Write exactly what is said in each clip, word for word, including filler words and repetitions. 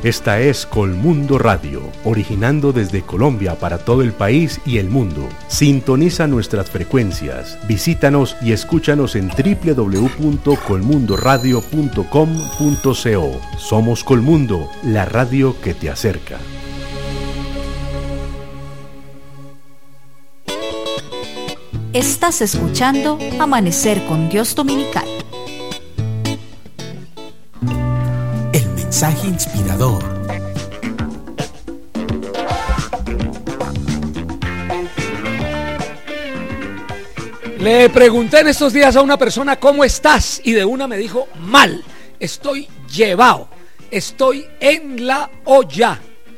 Esta es Colmundo Radio, originando desde Colombia para todo el país y el mundo. Sintoniza nuestras frecuencias, visítanos y escúchanos en doble u doble u doble u punto colmundo radio punto com punto co. Somos Colmundo, la radio que te acerca. Estás escuchando Amanecer con Dios Dominical. El mensaje inspirador. Le pregunté en estos días a una persona ¿cómo estás? Y de una me dijo mal, estoy llevado, estoy en la olla.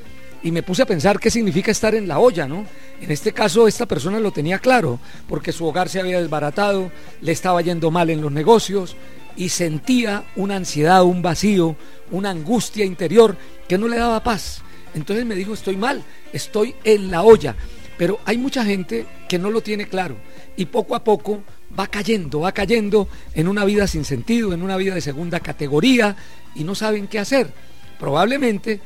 Y me puse a pensar qué significa estar en la olla, ¿no? En este caso esta persona lo tenía claro, porque su hogar se había desbaratado, le estaba yendo mal en los negocios y sentía una ansiedad, un vacío, una angustia interior que no le daba paz. Entonces me dijo, estoy mal, estoy en la olla. Pero hay mucha gente que no lo tiene claro y poco a poco va cayendo, va cayendo en una vida sin sentido, en una vida de segunda categoría y no saben qué hacer. Probablemente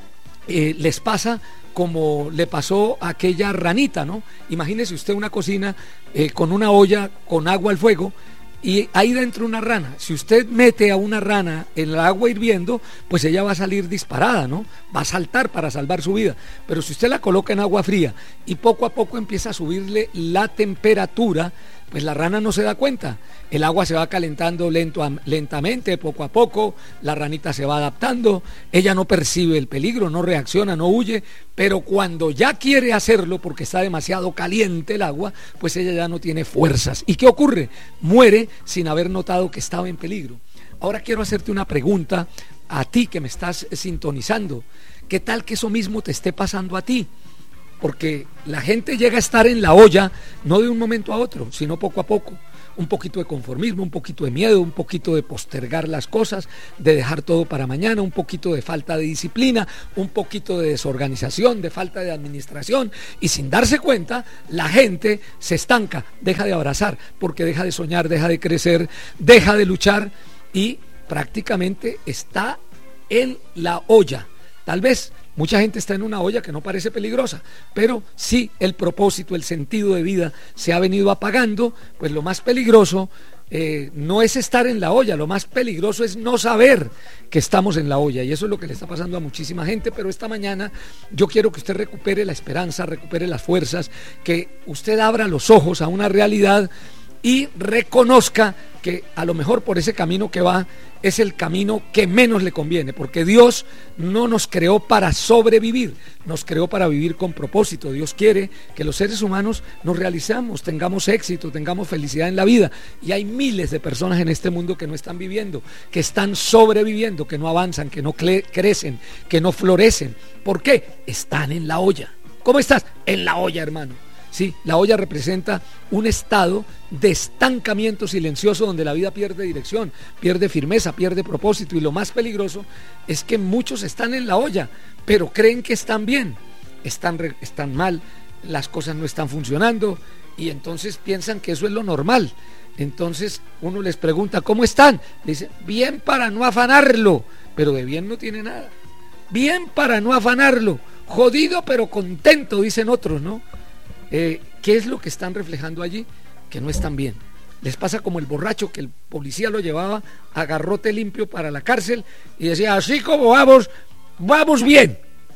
eh, les pasa como le pasó a aquella ranita, ¿no? Imagínese usted una cocina eh, con una olla con agua al fuego y ahí dentro una rana. Si usted mete a una rana en el agua hirviendo, pues ella va a salir disparada, ¿no? Va a saltar para salvar su vida. Pero si usted la coloca en agua fría y poco a poco empieza a subirle la temperatura, pues la rana no se da cuenta. El agua se va calentando lento, lentamente, poco a poco, la ranita se va adaptando, ella no percibe el peligro, no reacciona, no huye, pero cuando ya quiere hacerlo porque está demasiado caliente el agua, pues ella ya no tiene fuerzas. ¿Y qué ocurre? Muere sin haber notado que estaba en peligro. Ahora quiero hacerte una pregunta a ti que me estás sintonizando. ¿Qué tal que eso mismo te esté pasando a ti? Porque la gente llega a estar en la olla no de un momento a otro, sino poco a poco. Un poquito de conformismo, un poquito de miedo, un poquito de postergar las cosas, de dejar todo para mañana, un poquito de falta de disciplina, un poquito de desorganización, de falta de administración, y sin darse cuenta la gente se estanca, deja de abrazar, porque deja de soñar, deja de crecer, deja de luchar y prácticamente está en la olla. Tal vez mucha gente está en una olla que no parece peligrosa, pero si el propósito, el sentido de vida se ha venido apagando, pues lo más peligroso eh, no es estar en la olla, lo más peligroso es no saber que estamos en la olla, y eso es lo que le está pasando a muchísima gente. Pero esta mañana yo quiero que usted recupere la esperanza, recupere las fuerzas, que usted abra los ojos a una realidad y reconozca que a lo mejor por ese camino que va es el camino que menos le conviene, porque Dios no nos creó para sobrevivir, nos creó para vivir con propósito. Dios quiere que los seres humanos nos realicemos, tengamos éxito, tengamos felicidad en la vida, y hay miles de personas en este mundo que no están viviendo, que están sobreviviendo, que no avanzan, que no cre- crecen, que no florecen. ¿Por qué? Están en la olla. ¿Cómo estás? En la olla, hermano. Sí, la olla representa un estado de estancamiento silencioso donde la vida pierde dirección, pierde firmeza, pierde propósito, y lo más peligroso es que muchos están en la olla, pero creen que están bien, están, están mal, las cosas no están funcionando y entonces piensan que eso es lo normal. Entonces uno les pregunta, ¿cómo están? Le dicen, bien para no afanarlo, pero de bien no tiene nada. Bien para no afanarlo, jodido pero contento, dicen otros, ¿no? Eh, ¿Qué es lo que están reflejando allí? Que no están bien. Les pasa como el borracho que el policía lo llevaba a garrote limpio para la cárcel y decía, así como vamos, vamos bien.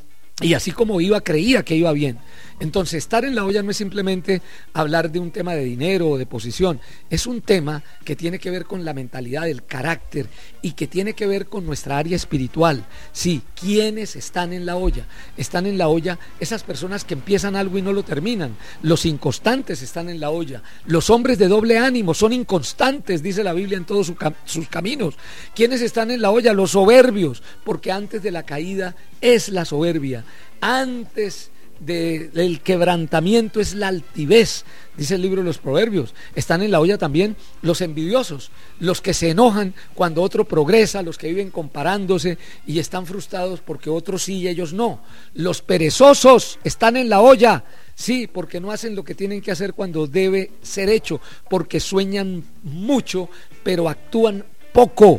Y así como iba, creía que iba bien. Entonces, estar en la olla no es simplemente hablar de un tema de dinero o de posición, es un tema que tiene que ver con la mentalidad, del carácter, y que tiene que ver con nuestra área espiritual. Sí, ¿quiénes están en la olla? Están en la olla esas personas que empiezan algo y no lo terminan. Los inconstantes están en la olla. Los hombres de doble ánimo son inconstantes, dice la Biblia, en todos su cam- sus caminos. ¿Quiénes están en la olla? Los soberbios, porque antes de la caída es la soberbia. Antes de, del quebrantamiento es la altivez, dice el libro de los Proverbios. Están en la olla también los envidiosos, los que se enojan cuando otro progresa, los que viven comparándose y están frustrados porque otros sí y ellos no. Los perezosos están en la olla, sí, porque no hacen lo que tienen que hacer cuando debe ser hecho, porque sueñan mucho pero actúan poco.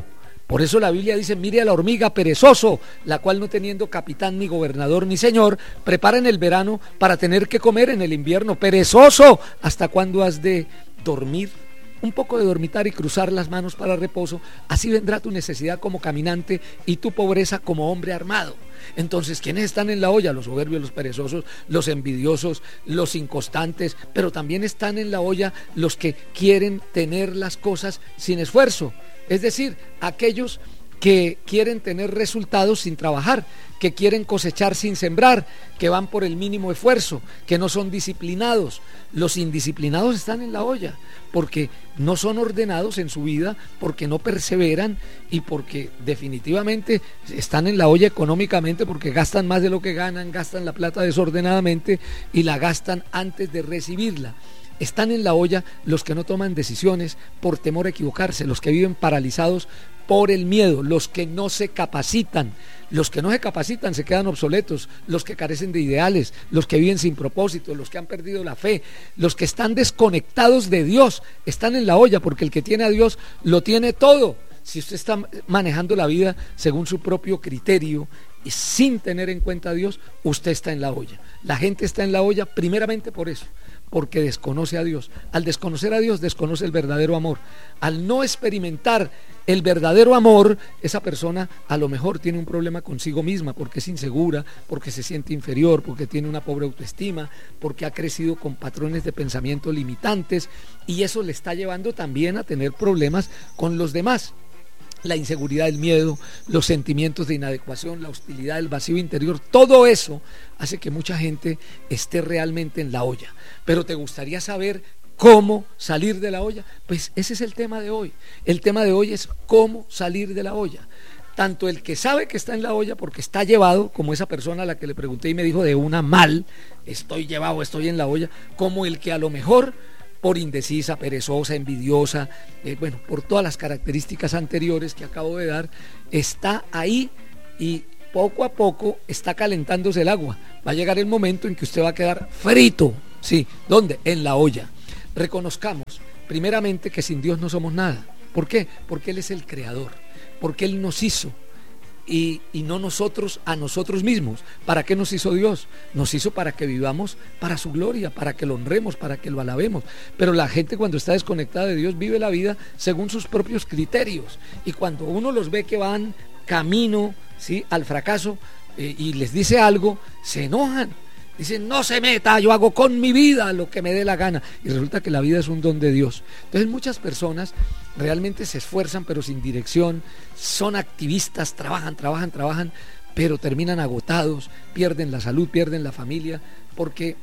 Por eso la Biblia dice, mire a la hormiga perezoso, la cual no teniendo capitán ni gobernador ni señor, prepara en el verano para tener que comer en el invierno. Perezoso, ¿hasta cuándo has de dormir? Un poco de dormitar y cruzar las manos para reposo, así vendrá tu necesidad como caminante y tu pobreza como hombre armado. Entonces, ¿quiénes están en la olla? Los soberbios, los perezosos, los envidiosos, los inconstantes, pero también están en la olla los que quieren tener las cosas sin esfuerzo, es decir, aquellos que quieren tener resultados sin trabajar, que quieren cosechar sin sembrar, que van por el mínimo esfuerzo, que no son disciplinados. Los indisciplinados están en la olla porque no son ordenados en su vida, porque no perseveran y porque definitivamente están en la olla económicamente, porque gastan más de lo que ganan, gastan la plata desordenadamente y la gastan antes de recibirla. Están en la olla los que no toman decisiones por temor a equivocarse, los que viven paralizados por el miedo, los que no se capacitan. Los que no se capacitan se quedan obsoletos, los que carecen de ideales, los que viven sin propósito, los que han perdido la fe, los que están desconectados de Dios, están en la olla, porque el que tiene a Dios lo tiene todo. Si usted está manejando la vida según su propio criterio y sin tener en cuenta a Dios, usted está en la olla. La gente está en la olla primeramente por eso, porque desconoce a Dios. Al desconocer a Dios, desconoce el verdadero amor. Al no experimentar el verdadero amor, esa persona a lo mejor tiene un problema consigo misma, porque es insegura, porque se siente inferior, porque tiene una pobre autoestima, porque ha crecido con patrones de pensamiento limitantes, y eso le está llevando también a tener problemas con los demás. La inseguridad, el miedo, los sentimientos de inadecuación, la hostilidad, el vacío interior, todo eso hace que mucha gente esté realmente en la olla. Pero ¿te gustaría saber cómo salir de la olla? Pues ese es el tema de hoy. El tema de hoy es cómo salir de la olla. Tanto el que sabe que está en la olla porque está llevado, como esa persona a la que le pregunté y me dijo de una mal, estoy llevado, estoy en la olla, como el que a lo mejor por indecisa, perezosa, envidiosa, eh, bueno, por todas las características anteriores que acabo de dar, está ahí y poco a poco está calentándose el agua. Va a llegar el momento en que usted va a quedar frito. Sí, ¿dónde? En la olla. Reconozcamos primeramente que sin Dios no somos nada. ¿Por qué? Porque Él es el creador, porque Él nos hizo y, y no nosotros a nosotros mismos. ¿Para qué nos hizo Dios? Nos hizo para que vivamos para su gloria, para que lo honremos, para que lo alabemos. Pero la gente, cuando está desconectada de Dios, vive la vida según sus propios criterios, y cuando uno los ve que van camino, ¿sí?, al fracaso, eh, y les dice algo, se enojan. Dicen, no se meta, yo hago con mi vida lo que me dé la gana. Y resulta que la vida es un don de Dios. Entonces muchas personas realmente se esfuerzan pero sin dirección, son activistas, trabajan, trabajan, trabajan, pero terminan agotados, pierden la salud, pierden la familia, porque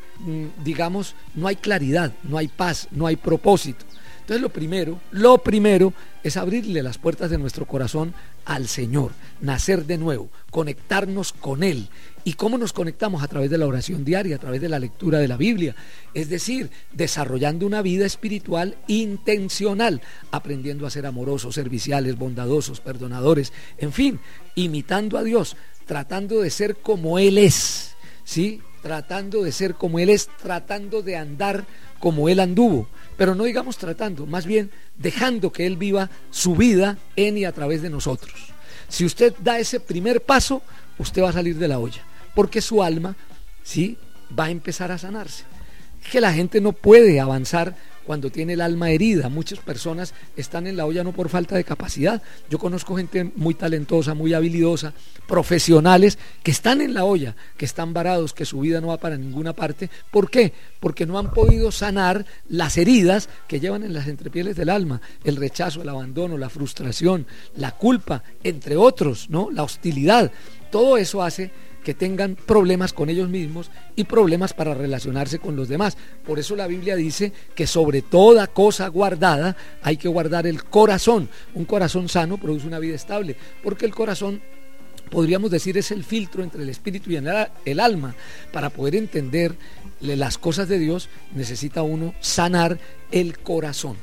digamos, no hay claridad, no hay paz, no hay propósito. Entonces lo primero, lo primero es abrirle las puertas de nuestro corazón al Señor, nacer de nuevo, conectarnos con Él. ¿Y cómo nos conectamos? A través de la oración diaria, a través de la lectura de la Biblia, es decir, desarrollando una vida espiritual intencional, aprendiendo a ser amorosos, serviciales, bondadosos, perdonadores, en fin, imitando a Dios, tratando de ser como Él es, ¿sí? Tratando de ser como Él es, tratando de andar como Él anduvo, pero no digamos tratando, más bien dejando que Él viva su vida en y a través de nosotros. Si usted da ese primer paso, usted va a salir de la olla, porque su alma, ¿sí?, va a empezar a sanarse. Es que la gente no puede avanzar cuando tiene el alma herida. Muchas personas están en la olla no por falta de capacidad. Yo conozco gente muy talentosa, muy habilidosa, profesionales que están en la olla, que están varados, que su vida no va para ninguna parte. ¿Por qué? Porque no han podido sanar las heridas que llevan en las entrepieles del alma: el rechazo, el abandono, la frustración, la culpa, entre otros, ¿no? La hostilidad. Todo eso hace que tengan problemas con ellos mismos y problemas para relacionarse con los demás. Por eso la Biblia dice que sobre toda cosa guardada hay que guardar el corazón. Un corazón sano produce una vida estable, porque el corazón, podríamos decir, es el filtro entre el espíritu y el alma. Para poder entender las cosas de Dios necesita uno sanar el corazón.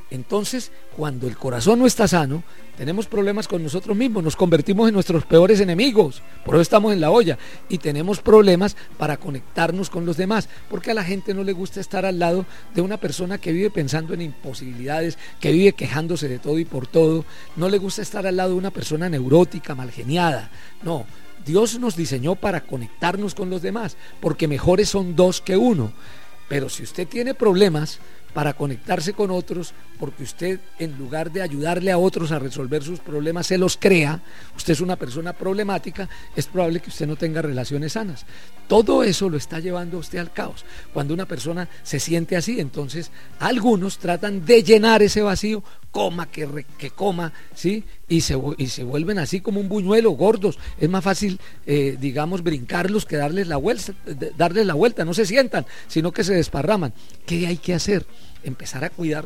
Entonces, cuando el corazón no está sano, tenemos problemas con nosotros mismos, nos convertimos en nuestros peores enemigos, por eso estamos en la olla, y tenemos problemas para conectarnos con los demás, porque a la gente no le gusta estar al lado de una persona que vive pensando en imposibilidades, que vive quejándose de todo y por todo, no le gusta estar al lado de una persona neurótica, malgeniada, no. Dios nos diseñó para conectarnos con los demás, porque mejores son dos que uno. Pero si usted tiene problemas para conectarse con otros, porque usted, en lugar de ayudarle a otros a resolver sus problemas, se los crea, usted es una persona problemática, es probable que usted no tenga relaciones sanas. Todo eso lo está llevando a usted al caos. Cuando una persona se siente así, entonces algunos tratan de llenar ese vacío, coma que, re, que coma, ¿sí? Y se, y se vuelven así como un buñuelo, gordos. Es más fácil, eh, digamos, brincarlos que darles la vuelta, darles la vuelta, no se sientan, sino que se desparraman. ¿Qué hay que hacer? Empezar a cuidar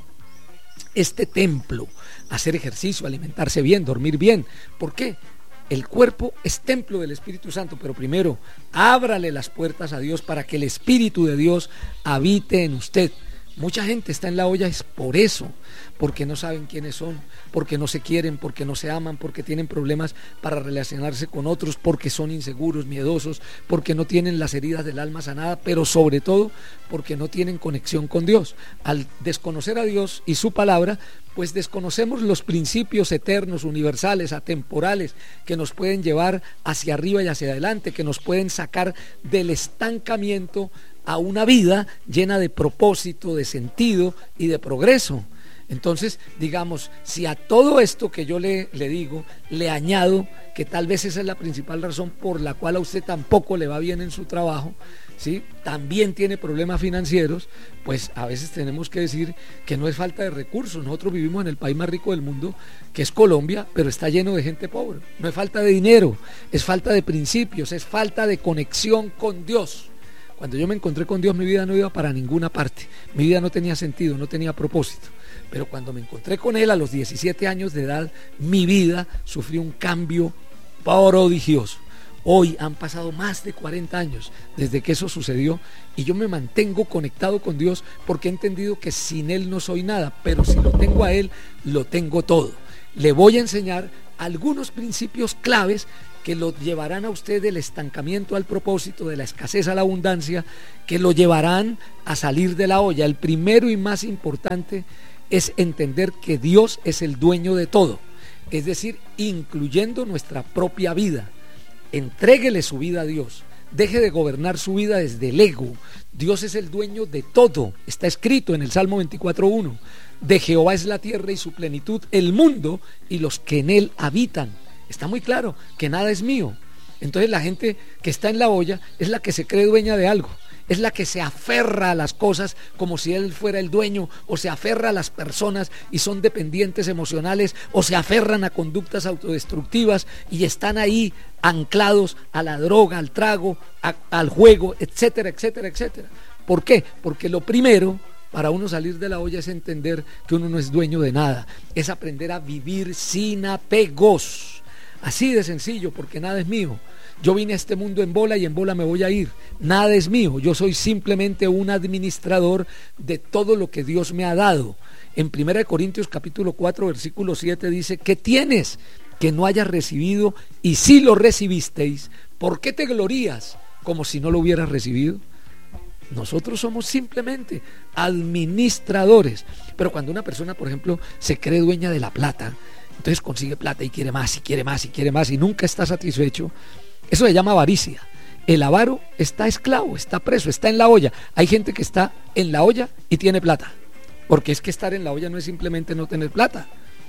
este templo, hacer ejercicio, alimentarse bien, dormir bien. ¿Por qué? El cuerpo es templo del Espíritu Santo, pero primero, ábrale las puertas a Dios para que el Espíritu de Dios habite en usted. Mucha gente está en la olla es por eso, porque no saben quiénes son, porque no se quieren, porque no se aman, porque tienen problemas para relacionarse con otros, porque son inseguros, miedosos, porque no tienen las heridas del alma sanada, pero sobre todo porque no tienen conexión con Dios. Al desconocer a Dios y su palabra, pues desconocemos los principios eternos, universales, atemporales, que nos pueden llevar hacia arriba y hacia adelante, que nos pueden sacar del estancamiento a una vida llena de propósito, de sentido y de progreso. Entonces, digamos, si a todo esto que yo le, le digo, le añado que tal vez esa es la principal razón por la cual a usted tampoco le va bien en su trabajo, ¿sí? También tiene problemas financieros, pues a veces tenemos que decir que no es falta de recursos. Nosotros vivimos en el país más rico del mundo, que es Colombia, pero está lleno de gente pobre. No es falta de dinero, es falta de principios, es falta de conexión con Dios. Cuando yo me encontré con Dios, mi vida no iba para ninguna parte, mi vida no tenía sentido, no tenía propósito, pero cuando me encontré con Él a los diecisiete años de edad, mi vida sufrió un cambio prodigioso. Hoy han pasado más de cuarenta años desde que eso sucedió y yo me mantengo conectado con Dios porque he entendido que sin Él no soy nada, pero si lo tengo a Él, lo tengo todo. Le voy a enseñar algunos principios claves que lo llevarán a usted del estancamiento al propósito, de la escasez a la abundancia, que lo llevarán a salir de la olla. El primero y más importante es entender que Dios es el dueño de todo, es decir, incluyendo nuestra propia vida. Entréguele su vida a Dios, deje de gobernar su vida desde el ego. Dios es el dueño de todo, está escrito en el Salmo veinticuatro uno. De Jehová es la tierra y su plenitud, el mundo y los que en él habitan. Está muy claro que nada es mío. Entonces la gente que está en la olla es la que se cree dueña de algo, es la que se aferra a las cosas como si él fuera el dueño, o se aferra a las personas y son dependientes emocionales, o se aferran a conductas autodestructivas y están ahí anclados a la droga, al trago, a, al juego, etcétera, etcétera, etcétera. ¿Por qué? Porque lo primero para uno salir de la olla es entender que uno no es dueño de nada, es aprender a vivir sin apegos. Así de sencillo, porque nada es mío. Yo vine a este mundo en bola y en bola me voy a ir. Nada es mío, yo soy simplemente un administrador de todo lo que Dios me ha dado. En primera de Corintios capítulo cuatro versículo siete dice: ¿qué tienes que no hayas recibido? Y si lo recibisteis, ¿por qué te glorías como si no lo hubieras recibido? Nosotros somos simplemente administradores. Pero cuando una persona, por ejemplo, se cree dueña de la plata, entonces consigue plata y quiere más y quiere más y quiere más y nunca está satisfecho, eso se llama avaricia. El avaro está esclavo, está preso, está en la olla. Hay gente que está en la olla y tiene plata, porque es que estar en la olla no es simplemente no tener plata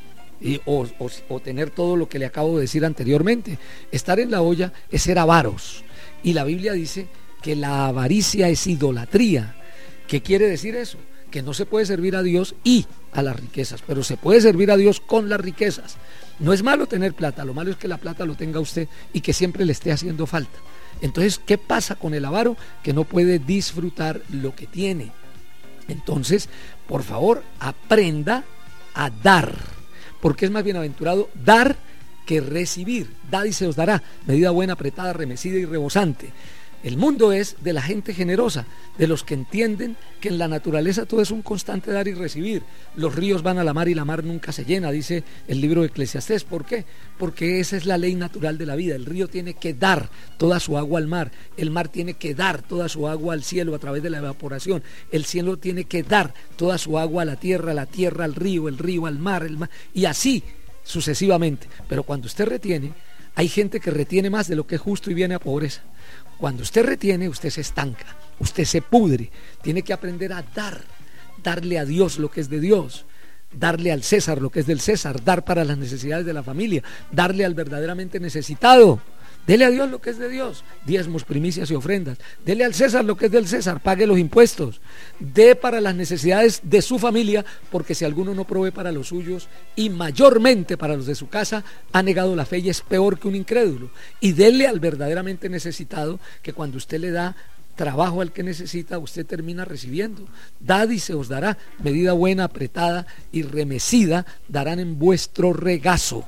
y, o, o, o tener todo lo que le acabo de decir anteriormente. Estar en la olla es ser avaros, y la Biblia dice que la avaricia es idolatría. ¿Qué quiere decir eso? Que no se puede servir a Dios y a las riquezas, pero se puede servir a Dios con las riquezas. No es malo tener plata, lo malo es que la plata lo tenga usted y que siempre le esté haciendo falta. Entonces, ¿qué pasa con el avaro? Que no puede disfrutar lo que tiene. Entonces, por favor, aprenda a dar, porque es más bienaventurado dar que recibir. Dad y se os dará, medida buena, apretada, remecida y rebosante. El mundo es de la gente generosa, de los que entienden que en la naturaleza todo es un constante dar y recibir. Los ríos van a la mar y la mar nunca se llena, dice el libro de Eclesiastés. ¿Por qué? Porque esa es la ley natural de la vida. El río tiene que dar toda su agua al mar, el mar tiene que dar toda su agua al cielo a través de la evaporación, el cielo tiene que dar toda su agua a la tierra, la tierra al río, el río al mar, el mar, y así sucesivamente. Pero cuando usted retiene, hay gente que retiene más de lo que es justo y viene a pobreza. Cuando usted retiene, usted se estanca, usted se pudre. Tiene que aprender a dar, darle a Dios lo que es de Dios, darle al César lo que es del César, dar para las necesidades de la familia, darle al verdaderamente necesitado. Dele a Dios lo que es de Dios, diezmos, primicias y ofrendas. Dele al César lo que es del César, pague los impuestos. Dé para las necesidades de su familia, porque si alguno no provee para los suyos y mayormente para los de su casa, ha negado la fe y es peor que un incrédulo. Y dele al verdaderamente necesitado, que cuando usted le da trabajo al que necesita, usted termina recibiendo. Dad y se os dará, medida buena, apretada y remecida, darán en vuestro regazo.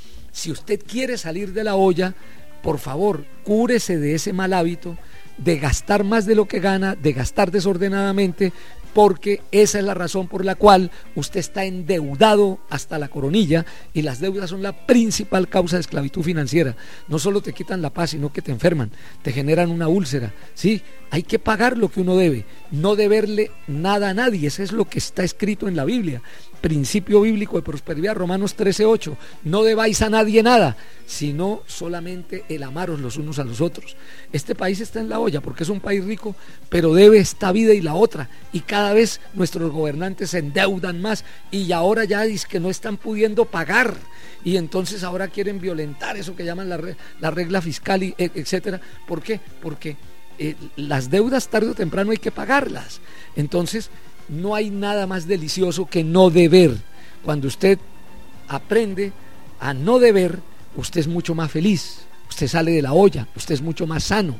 Si usted quiere salir de la olla, por favor, cúrese de ese mal hábito de gastar más de lo que gana, de gastar desordenadamente, porque esa es la razón por la cual usted está endeudado hasta la coronilla, y las deudas son la principal causa de esclavitud financiera. No solo te quitan la paz, sino que te enferman, te generan una úlcera. Sí, hay que pagar lo que uno debe, no deberle nada a nadie. Eso es lo que está escrito en la Biblia. Principio bíblico de prosperidad, Romanos trece ocho. No debáis a nadie nada, sino solamente el amaros los unos a los otros. Este país está en la olla porque es un país rico, pero debe esta vida y la otra, y cada vez nuestros gobernantes se endeudan más, y ahora ya es que no están pudiendo pagar, y entonces ahora quieren violentar eso que llaman la, re, la regla fiscal, y, etcétera. ¿Por qué? Porque eh, las deudas tarde o temprano hay que pagarlas. Entonces no hay nada más delicioso que no deber. Cuando usted aprende a no deber, usted es mucho más feliz, usted sale de la olla, usted es mucho más sano.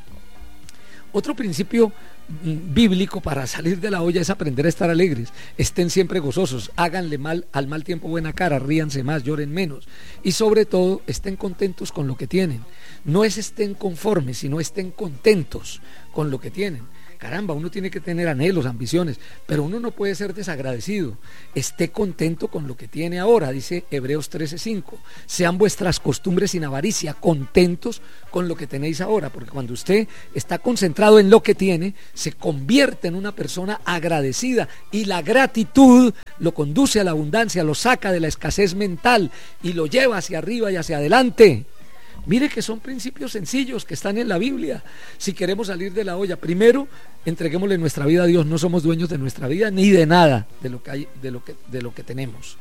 Otro principio bíblico para salir de la olla es aprender a estar alegres. Estén siempre gozosos, háganle mal al mal tiempo buena cara, ríanse más, lloren menos, y sobre todo estén contentos con lo que tienen. No es estén conformes, sino estén contentos con lo que tienen. Caramba, uno tiene que tener anhelos, ambiciones, pero uno no puede ser desagradecido. Esté contento con lo que tiene ahora, dice Hebreos trece cinco. Sean vuestras costumbres sin avaricia, contentos con lo que tenéis ahora, porque cuando usted está concentrado en lo que tiene, se convierte en una persona agradecida, y la gratitud lo conduce a la abundancia, lo saca de la escasez mental y lo lleva hacia arriba y hacia adelante. Mire que son principios sencillos que están en la Biblia. Si queremos salir de la olla, primero entreguémosle nuestra vida a Dios. No somos dueños de nuestra vida ni de nada de lo que hay, de lo que, de lo que tenemos.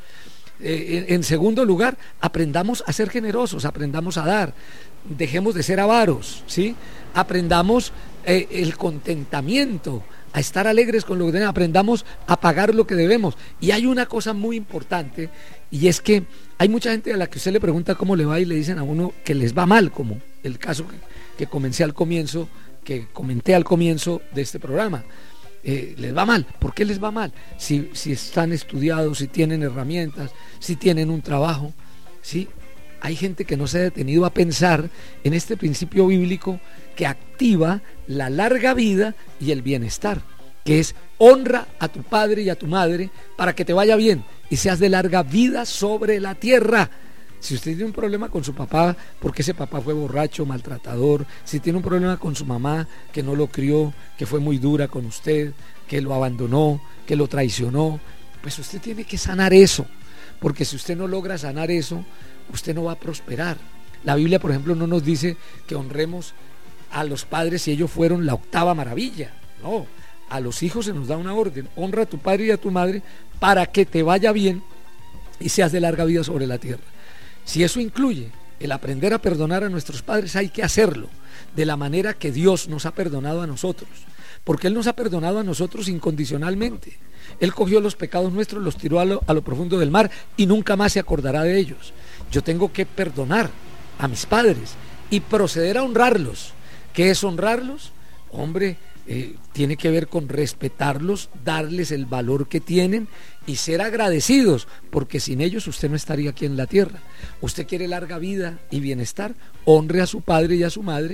Eh, en, en segundo lugar, aprendamos a ser generosos, aprendamos a dar, dejemos de ser avaros, ¿sí? Aprendamos eh, el contentamiento, a estar alegres con lo que tenemos, aprendamos a pagar lo que debemos. Y hay una cosa muy importante, y es que hay mucha gente a la que usted le pregunta cómo le va y le dicen a uno que les va mal, como el caso que, que comencé al comienzo, que comenté al comienzo de este programa. Eh, les va mal. ¿Por qué les va mal? Si, si están estudiados, si tienen herramientas, si tienen un trabajo, ¿sí? Hay gente que no se ha detenido a pensar en este principio bíblico que activa la larga vida y el bienestar, que es: honra a tu padre y a tu madre para que te vaya bien y seas de larga vida sobre la tierra. Si usted tiene un problema con su papá porque ese papá fue borracho, maltratador, si tiene un problema con su mamá que no lo crió, que fue muy dura con usted, que lo abandonó, que lo traicionó, pues usted tiene que sanar eso, porque si usted no logra sanar eso, usted no va a prosperar. La Biblia, por ejemplo, no nos dice que honremos a los padres si ellos fueron la octava maravilla. No, a los hijos se nos da una orden: honra a tu padre y a tu madre para que te vaya bien y seas de larga vida sobre la tierra. Si eso incluye el aprender a perdonar a nuestros padres, hay que hacerlo de la manera que Dios nos ha perdonado a nosotros, porque Él nos ha perdonado a nosotros incondicionalmente. Él cogió los pecados nuestros, los tiró a lo, a lo profundo del mar y nunca más se acordará de ellos. Yo tengo que perdonar a mis padres y proceder a honrarlos. ¿Qué es honrarlos? Hombre, eh, tiene que ver con respetarlos, darles el valor que tienen y ser agradecidos, porque sin ellos usted no estaría aquí en la tierra. Usted quiere larga vida y bienestar, honre a su padre y a su madre,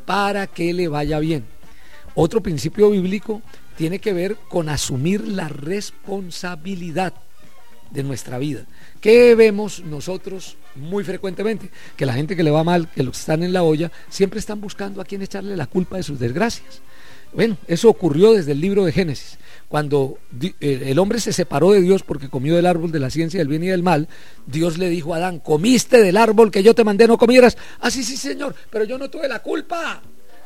para que le vaya bien. Otro principio bíblico tiene que ver con asumir la responsabilidad de nuestra vida. ¿Qué vemos nosotros muy frecuentemente? Que la gente que le va mal, que los que están en la olla, siempre están buscando a quién echarle la culpa de sus desgracias. Bueno, eso ocurrió desde el libro de Génesis. Cuando el hombre se separó de Dios porque comió del árbol de la ciencia del bien y del mal, Dios le dijo a Adán: comiste del árbol que yo te mandé no comieras. Ah, sí, sí, Señor, pero yo no tuve la culpa.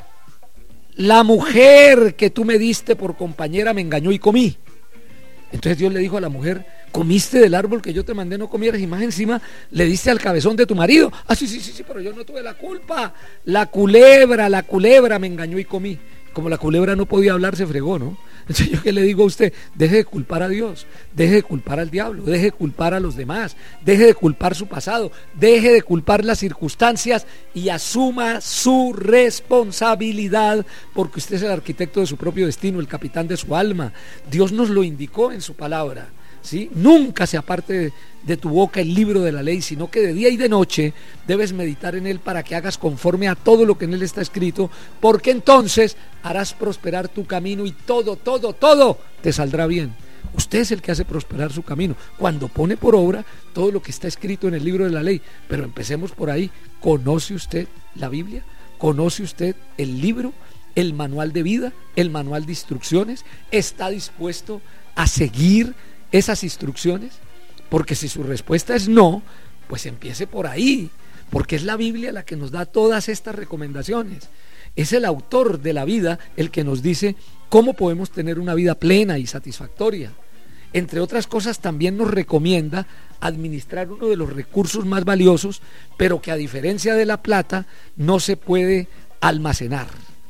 La mujer que tú me diste por compañera me engañó y comí. Entonces Dios le dijo a la mujer: comiste del árbol que yo te mandé no comieras, y más encima le diste al cabezón de tu marido. Ah, sí, sí, sí, sí, pero yo no tuve la culpa. La culebra, la culebra me engañó y comí. Como la culebra no podía hablar, se fregó, ¿no? Entonces yo qué le digo a usted: deje de culpar a Dios, deje de culpar al diablo, deje de culpar a los demás, deje de culpar su pasado, deje de culpar las circunstancias y asuma su responsabilidad, porque usted es el arquitecto de su propio destino, el capitán de su alma. Dios nos lo indicó en su palabra, ¿sí? Nunca se aparte de, de tu boca el libro de la ley, sino que de día y de noche debes meditar en él para que hagas conforme a todo lo que en él está escrito, porque entonces harás prosperar tu camino y todo, todo, todo te saldrá bien. Usted es el que hace prosperar su camino cuando pone por obra todo lo que está escrito en el libro de la ley. Pero empecemos por ahí. ¿Conoce usted la Biblia? ¿Conoce usted el libro, el manual de vida, el manual de instrucciones? ¿Está dispuesto a seguir esas instrucciones? Porque si su respuesta es no, pues empiece por ahí, porque es la Biblia la que nos da todas estas recomendaciones. Es el autor de la vida el que nos dice cómo podemos tener una vida plena y satisfactoria. Entre otras cosas, también nos recomienda administrar uno de los recursos más valiosos, pero que a diferencia de la plata no se puede almacenar.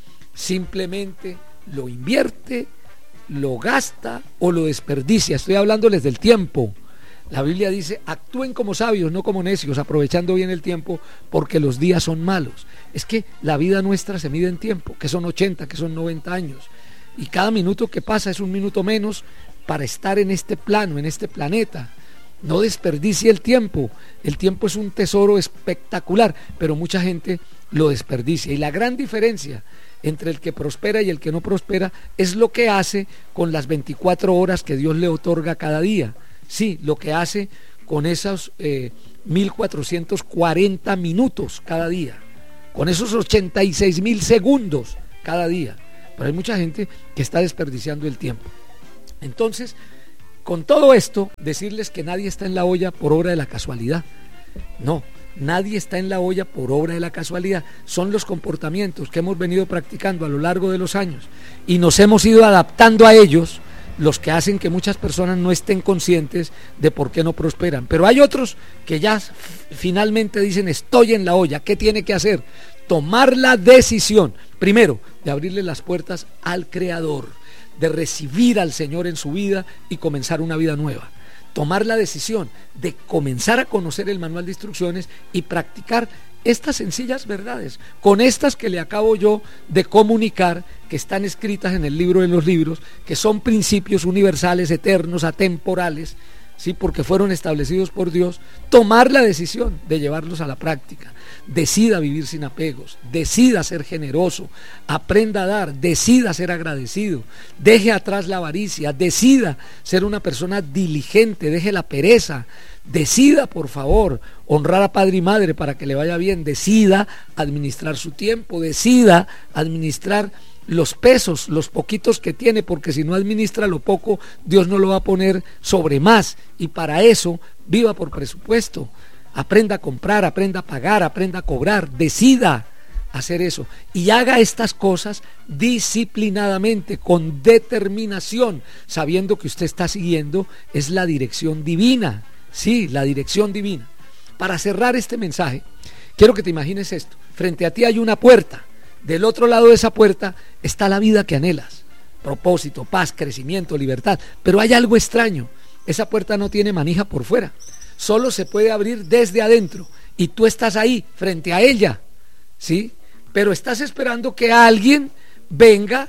Simplemente lo invierte, lo gasta o lo desperdicia. Estoy hablándoles del tiempo. La Biblia dice: actúen como sabios, no como necios, aprovechando bien el tiempo, porque los días son malos. Es que la vida nuestra se mide en tiempo, que son ochenta, que son noventa años, y cada minuto que pasa es un minuto menos para estar en este plano, en este planeta. No desperdicie el tiempo. El tiempo es un tesoro espectacular, pero mucha gente lo desperdicia. Y la gran diferencia entre el que prospera y el que no prospera es lo que hace con las veinticuatro horas que Dios le otorga cada día. Sí, lo que hace con esos eh, mil cuatrocientos cuarenta minutos cada día, con esos ochenta y seis mil segundos cada día. Pero hay mucha gente que está desperdiciando el tiempo. Entonces, con todo esto, decirles que nadie está en la olla por obra de la casualidad. No, nadie está en la olla por obra de la casualidad. Son los comportamientos que hemos venido practicando a lo largo de los años y nos hemos ido adaptando a ellos, los que hacen que muchas personas no estén conscientes de por qué no prosperan. Pero hay otros que ya f- finalmente dicen: estoy en la olla. ¿Qué tiene que hacer? Tomar la decisión, primero, de abrirle las puertas al Creador, de recibir al Señor en su vida y comenzar una vida nueva. Tomar la decisión de comenzar a conocer el manual de instrucciones y practicar estas sencillas verdades, con estas que le acabo yo de comunicar, que están escritas en el libro de los libros, que son principios universales, eternos, atemporales, ¿sí? Porque fueron establecidos por Dios. Tomar la decisión de llevarlos a la práctica. Decida vivir sin apegos, decida ser generoso, aprenda a dar, decida ser agradecido, deje atrás la avaricia, decida ser una persona diligente, deje la pereza, decida, por favor, honrar a padre y madre para que le vaya bien, decida administrar su tiempo, decida administrar los pesos, los poquitos que tiene, porque si no administra lo poco, Dios no lo va a poner sobre más, y para eso viva por presupuesto. Aprenda a comprar, aprenda a pagar, aprenda a cobrar, decida hacer eso y haga estas cosas disciplinadamente, con determinación, sabiendo que usted está siguiendo es la dirección divina, sí, la dirección divina. Para cerrar este mensaje, quiero que te imagines esto: frente a ti hay una puerta, del otro lado de esa puerta está la vida que anhelas, propósito, paz, crecimiento, libertad, pero hay algo extraño: esa puerta no tiene manija por fuera, solo se puede abrir desde adentro y tú estás ahí frente a ella, ¿sí? Pero estás esperando que alguien venga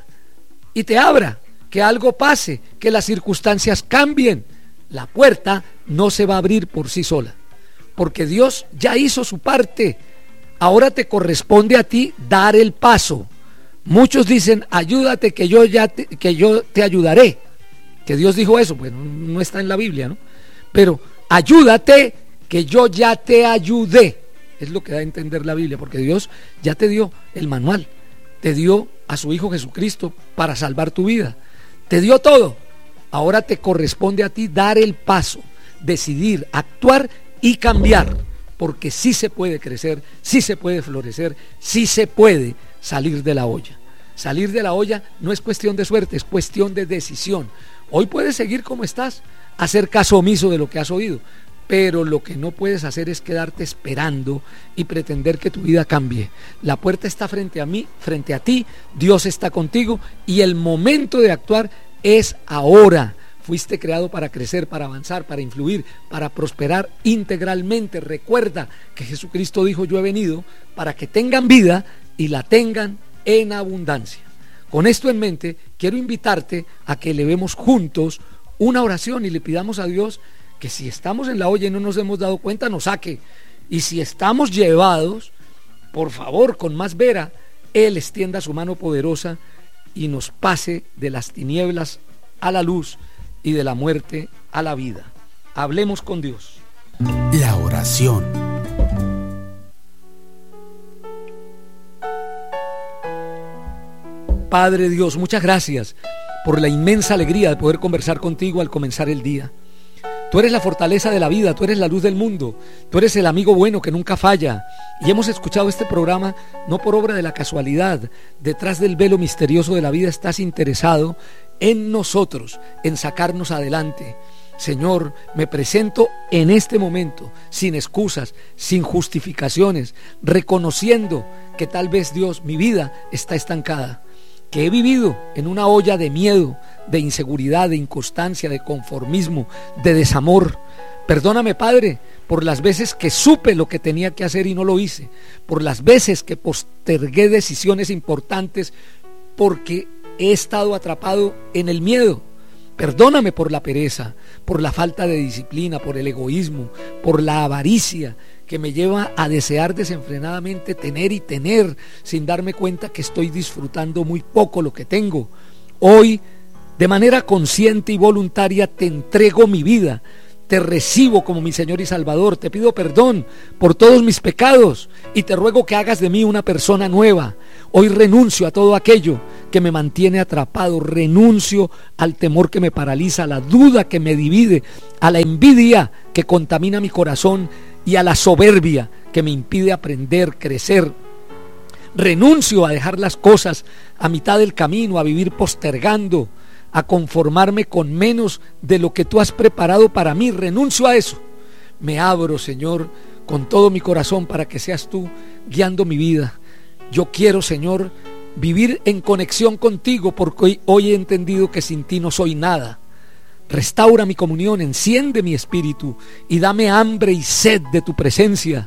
y te abra, que algo pase, que las circunstancias cambien. La puerta no se va a abrir por sí sola, porque Dios ya hizo su parte. ahora te corresponde a ti dar el paso. Muchos dicen, ayúdate que yo ya te, que yo te ayudaré. Que Dios dijo eso, pues no está en la Biblia, ¿no? Pero ayúdate que yo ya te ayudé. Es lo que da a entender la Biblia, porque Dios ya te dio el manual, te dio a su Hijo Jesucristo para salvar tu vida, te dio todo. Ahora te corresponde a ti dar el paso, decidir, actuar y cambiar, porque sí se puede crecer, sí se puede florecer, sí se puede salir de la olla. Salir de la olla no es cuestión de suerte, es cuestión de decisión. Hoy puedes seguir como estás, hacer caso omiso de lo que has oído, pero lo que no puedes hacer es quedarte esperando y pretender que tu vida cambie. La puerta está frente a mí, frente a ti, Dios está contigo y el momento de actuar es ahora. Fuiste creado para crecer, para avanzar, para influir, para prosperar integralmente. Recuerda que Jesucristo dijo: yo he venido para que tengan vida y la tengan en abundancia. Con esto en mente, quiero invitarte a que elevemos juntos una oración y le pidamos a Dios que si estamos en la olla y no nos hemos dado cuenta, nos saque. Y si estamos llevados, por favor, con más vera, Él extienda su mano poderosa y nos pase de las tinieblas a la luz y de la muerte a la vida. Hablemos con Dios. La oración. Padre Dios, muchas gracias por la inmensa alegría de poder conversar contigo al comenzar el día. Tú eres la fortaleza de la vida, tú eres la luz del mundo, tú eres el amigo bueno que nunca falla. Y hemos escuchado este programa no por obra de la casualidad. Detrás del velo misterioso de la vida estás interesado en nosotros, en sacarnos adelante. Señor, me presento en este momento, sin excusas, sin justificaciones, reconociendo que tal vez, Dios, mi vida está estancada, que he vivido en una olla de miedo, de inseguridad, de inconstancia, de conformismo, de desamor. Perdóname, Padre, por las veces que supe lo que tenía que hacer y no lo hice, por las veces que postergué decisiones importantes porque he estado atrapado en el miedo. Perdóname por la pereza, por la falta de disciplina, por el egoísmo, por la avaricia que me lleva a desear desenfrenadamente tener y tener sin darme cuenta que estoy disfrutando muy poco lo que tengo. Hoy, de manera consciente y voluntaria, te entrego mi vida. Te recibo como mi Señor y Salvador, te pido perdón por todos mis pecados y te ruego que hagas de mí una persona nueva. Hoy renuncio a todo aquello que me mantiene atrapado, renuncio al temor que me paraliza, a la duda que me divide, a la envidia que contamina mi corazón y a la soberbia que me impide aprender, crecer. Renuncio a dejar las cosas a mitad del camino, a vivir postergando, a conformarme con menos de lo que tú has preparado para mí. Renuncio a eso. Me abro, Señor, con todo mi corazón para que seas tú guiando mi vida. Yo quiero, Señor, vivir en conexión contigo, porque hoy, hoy he entendido que sin ti no soy nada. Restaura mi comunión, enciende mi espíritu y dame hambre y sed de tu presencia.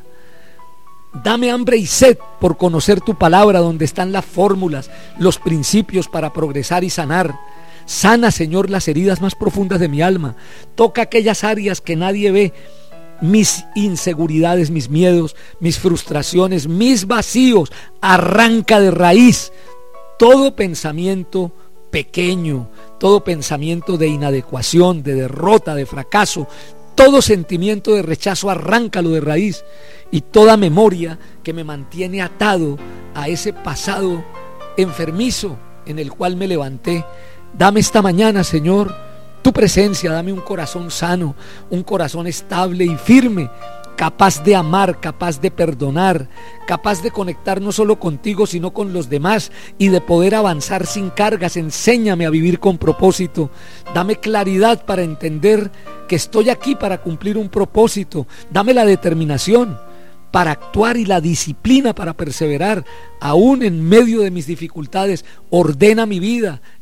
Dame hambre y sed por conocer tu palabra, donde están las fórmulas, los principios para progresar y sanar. Sana, Señor, las heridas más profundas de mi alma. Toca aquellas áreas que nadie ve, mis inseguridades, mis miedos, mis frustraciones, mis vacíos. Arranca de raíz todo pensamiento pequeño, todo pensamiento de inadecuación, de derrota, de fracaso, todo sentimiento de rechazo, arráncalo de raíz. Y toda memoria que me mantiene atado a ese pasado enfermizo en el cual me levanté. Dame esta mañana, Señor, tu presencia. Dame un corazón sano, un corazón estable y firme, capaz de amar, capaz de perdonar, capaz de conectar no solo contigo, sino con los demás y de poder avanzar sin cargas. Enséñame a vivir con propósito. Dame claridad para entender que estoy aquí para cumplir un propósito. Dame la determinación para actuar y la disciplina para perseverar, aún en medio de mis dificultades. Ordena mi vida,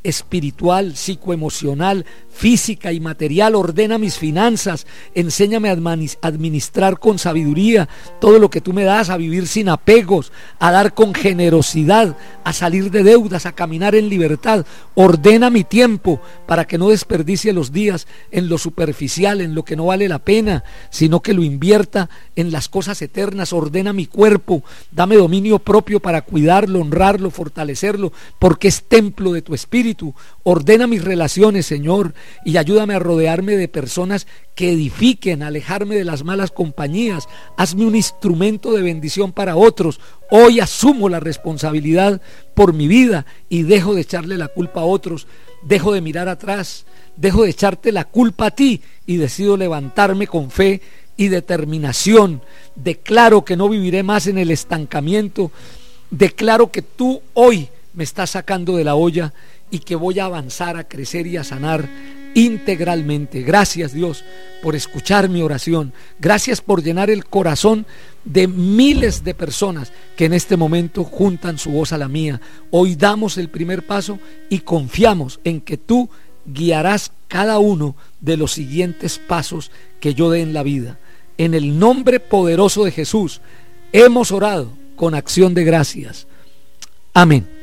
espiritual, psicoemocional, física y material. Ordena mis finanzas, enséñame a administrar con sabiduría todo lo que tú me das, a vivir sin apegos, a dar con generosidad, a salir de deudas, a caminar en libertad. Ordena mi tiempo para que no desperdicie los días en lo superficial, en lo que no vale la pena, sino que lo invierta en las cosas eternas. Ordena mi cuerpo, dame dominio propio para cuidarlo, honrarlo, fortalecerlo, porque es templo de tu espíritu. Ordena mis relaciones, Señor, y ayúdame a rodearme de personas que edifiquen, a alejarme de las malas compañías. Hazme un instrumento de bendición para otros. Hoy asumo la responsabilidad por mi vida y dejo de echarle la culpa a otros, dejo de mirar atrás, dejo de echarte la culpa a ti y decido levantarme con fe y determinación. Declaro que no viviré más en el estancamiento. Declaro que tú hoy me estás sacando de la olla y que voy a avanzar, a crecer y a sanar integralmente. Gracias, Dios, por escuchar mi oración. Gracias por llenar el corazón de miles de personas que en este momento juntan su voz a la mía. Hoy damos el primer paso y confiamos en que tú guiarás cada uno de los siguientes pasos que yo dé en la vida. En el nombre poderoso de Jesús hemos orado con acción de gracias. Amén.